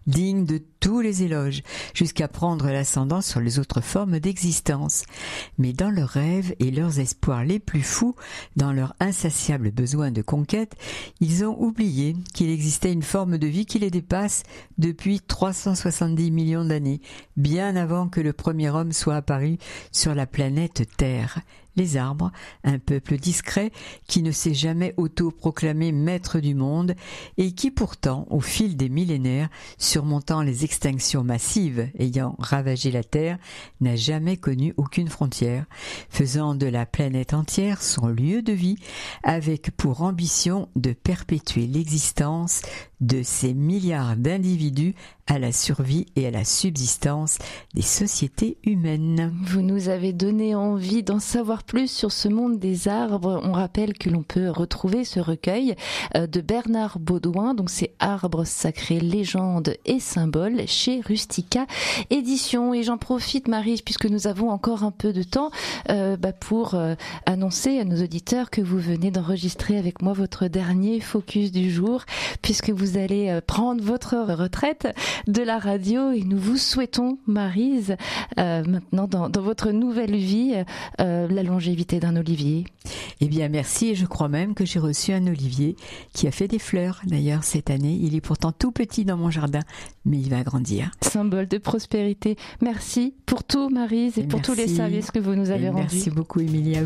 digne de tous les éloges, jusqu'à prendre l'ascendant sur les autres formes d'existence. Mais dans leurs rêves et leurs espoirs les plus fous, dans leur insatiable besoin de conquête, ils ont oublié qu'il existait une forme de vie qui les dépasse depuis 370 millions d'années, bien avant que le premier homme soit apparu sur la planète Terre. Les arbres, un peuple discret qui ne s'est jamais auto-proclamé maître du monde et qui pourtant, au fil des millénaires, surmontant les extinctions massives ayant ravagé la Terre, n'a jamais connu aucune frontière, faisant de la planète entière son lieu de vie, avec pour ambition de perpétuer l'existence de ces milliards d'individus à la survie et à la subsistance des sociétés humaines. Vous nous avez donné envie d'en savoir plus sur ce monde des arbres. On rappelle que l'on peut retrouver ce recueil de Bernard Baudouin, donc c'est Arbres sacrés, légendes et symboles chez Rustica Éditions. Et j'en profite, Marie, puisque nous avons encore un peu de temps, pour annoncer à nos auditeurs que vous venez d'enregistrer avec moi votre dernier focus du jour, puisque vous allez prendre votre retraite de la radio et nous vous souhaitons, Maryse, maintenant dans votre nouvelle vie, la longévité d'un olivier. Eh bien merci, et je crois même que j'ai reçu un olivier qui a fait des fleurs d'ailleurs cette année. Il est pourtant tout petit dans mon jardin, mais il va grandir. Symbole de prospérité. Merci pour tout, Maryse, et pour tous les services que vous nous avez rendus. Merci beaucoup, Emilia.